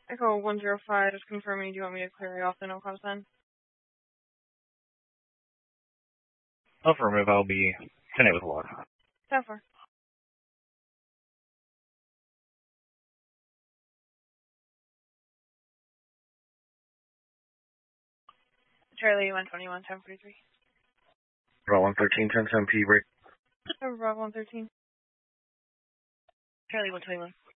Echo 105, just confirming, do you want me to clear you off the no cause then? Affirmative, I'll be 10-8 with a log. 10-4. Charlie 121, 1043. Bravo 113, 10-7 P break. Bravo 113. Charlie 121.